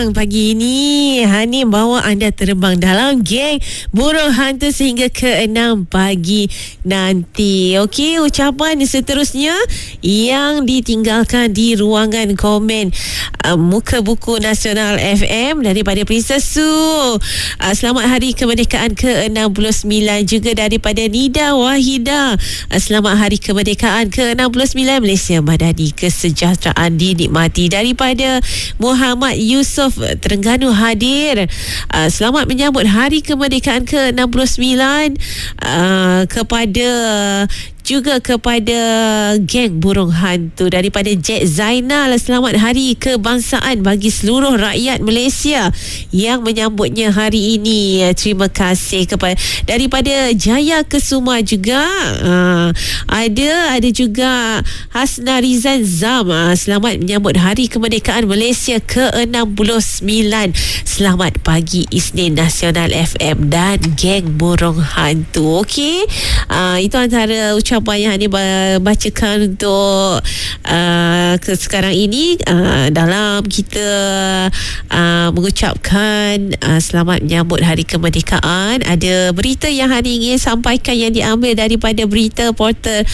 terbang pagi ini. Hani bawa anda terbang dalam geng burung hantu sehingga ke 6 pagi nanti. Okey, ucapan seterusnya yang ditinggalkan di ruangan komen Muka Buku Nasional FM daripada Princess Su. Selamat Hari Kemerdekaan ke-69 juga daripada Nida Wahida. Selamat Hari Kemerdekaan ke-69 Malaysia Madani. Kesejahteraan dinikmati daripada Muhammad Yusof Terengganu hadir. Selamat menyambut Hari Kemerdekaan ke-69 kepada geng burung hantu daripada Jack Zainal. Selamat Hari Kebangsaan bagi seluruh rakyat Malaysia yang menyambutnya hari ini. Terima kasih daripada Jaya Kesuma juga. Ada juga Hasna Rizan Zam. Selamat menyambut Hari Kemerdekaan Malaysia ke-69. Selamat pagi Isnin Nasional FM dan geng burung hantu. Okey, itu antara ucapan yang Hani bacakan untuk sekarang ini dalam kita mengucapkan selamat menyambut Hari Kemerdekaan. Ada berita yang Hani ingin sampaikan yang diambil daripada berita portal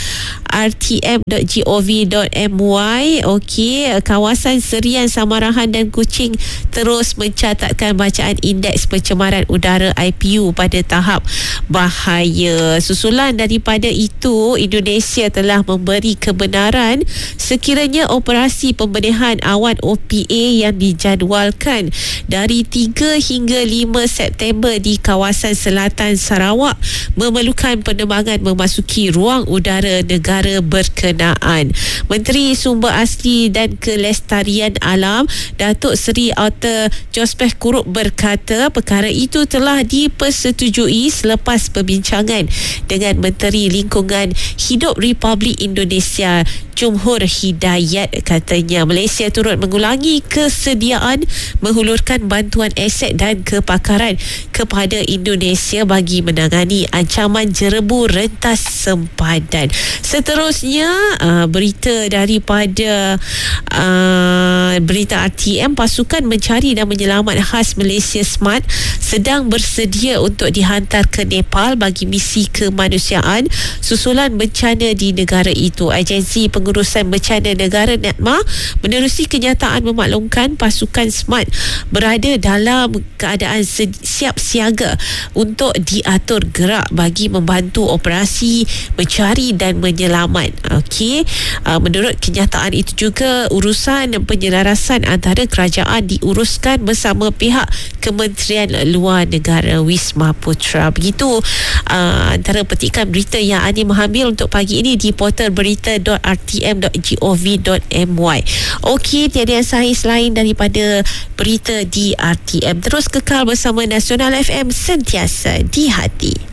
rtm.gov.my. Okey, kawasan Serian, Samarahan dan Kuching terus mencatatkan bacaan indeks pencemaran udara IPU pada tahap bahaya. Susulan daripada itu, Indonesia telah memberi kebenaran sekiranya operasi pembedahan awan OPA yang dijadualkan dari 3 hingga 5 September di kawasan selatan Sarawak memerlukan penerbangan memasuki ruang udara negara berkenaan. Menteri Sumber Asli dan Kelestarian Alam Datuk Seri Auta Jospeh Kurup berkata perkara itu telah dipersetujui selepas perbincangan dengan Menteri Lingkungan Hidup Republik Indonesia Jumhur Hidayat. Katanya Malaysia turut mengulangi kesediaan menghulurkan bantuan aset dan kepakaran kepada Indonesia bagi menangani ancaman jerebu rentas sempadan. Seterusnya berita daripada berita RTM, pasukan mencari dan menyelamat khas Malaysia Smart sedang bersedia untuk dihantar ke Nepal bagi misi kemanusiaan susulan bencana di negara itu. Agensi Pengurusan Bencana Negara NETMA menerusi kenyataan memaklumkan pasukan SMART berada dalam keadaan siap siaga untuk diatur gerak bagi membantu operasi mencari dan menyelamat. Okey, menurut kenyataan itu juga urusan penyelarasan antara kerajaan diuruskan bersama pihak Kementerian Luar Negara Wisma Putra. Begitu antara petikan berita yang Ani mengambil untuk pagi ini di portal berita.rtm.gov.my. Okey, tiada yang sahih selain daripada berita di RTM. Terus kekal bersama Nasional FM, sentiasa di hati.